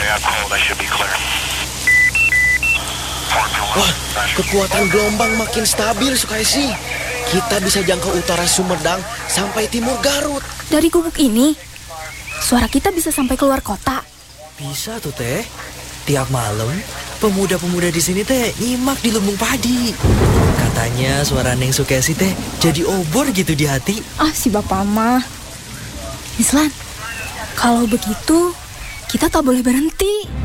Wah, kekuatan gelombang makin stabil, Sukaisi. Kita bisa jangkau utara Sumedang sampai timur Garut. Dari gubuk ini, suara kita bisa sampai keluar kota. Bisa tuh teh. Tiap malam, pemuda-pemuda di sini teh nyimak di lumbung padi. Katanya suara Neng Sukesi teh jadi obor gitu di hati. Ah, si bapak mah. Islan, kalau begitu kita tak boleh berhenti.